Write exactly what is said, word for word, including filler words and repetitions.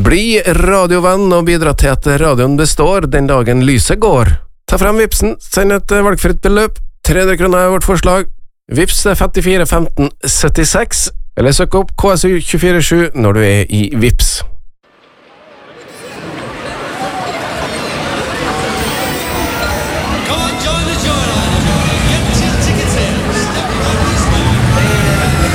Bli radiovenn og bidra til at radioen består den dagen lyset går. Ta frem Vipsen, send et valgfritt beløp. tre hundre kroner er vårt forslag. Vips femtifire femten syttiseks, eller søk opp K S U to fire sju når du er i Vips.